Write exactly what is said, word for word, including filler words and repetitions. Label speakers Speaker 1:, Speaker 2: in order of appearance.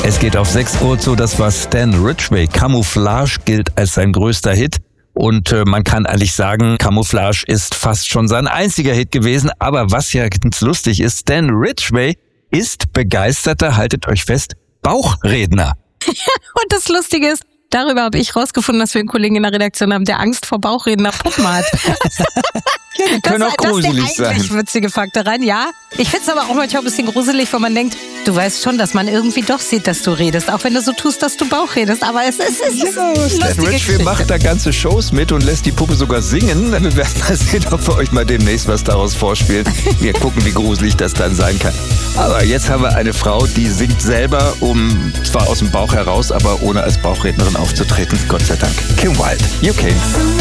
Speaker 1: Es geht auf sechs Uhr zu, das war Stan Ridgway. Camouflage gilt als sein größter Hit. Und äh, man kann eigentlich sagen, Camouflage ist fast schon sein einziger Hit gewesen. Aber was ja ganz lustig ist, Stan Ridgway ist begeisterter, haltet euch fest, Bauchredner.
Speaker 2: Und das Lustige ist, darüber habe ich rausgefunden, dass wir einen Kollegen in der Redaktion haben, der Angst vor Bauchredner Puppen hat.
Speaker 1: Ja, die können
Speaker 2: das,
Speaker 1: auch gruselig
Speaker 2: das ist der eigentlich
Speaker 1: sein.
Speaker 2: witzige Faktor rein, ja. Ich finde es aber auch manchmal ein bisschen gruselig, wenn man denkt, du weißt schon, dass man irgendwie doch sieht, dass du redest, auch wenn du so tust, dass du Bauch redest. Aber es ist, es ist
Speaker 1: Ja,
Speaker 2: eine
Speaker 1: Stan
Speaker 2: lustige
Speaker 1: Ridgway
Speaker 2: Geschichte.
Speaker 1: macht da ganze Shows mit und lässt die Puppe sogar singen. Wir werden mal sehen, ob wir euch mal demnächst was daraus vorspielen. Wir gucken, wie gruselig das dann sein kann. Aber jetzt haben wir eine Frau, die singt selber, um zwar aus dem Bauch heraus, aber ohne als Bauchrednerin aufzutreten. Gott sei Dank. Kim Wilde, You Came.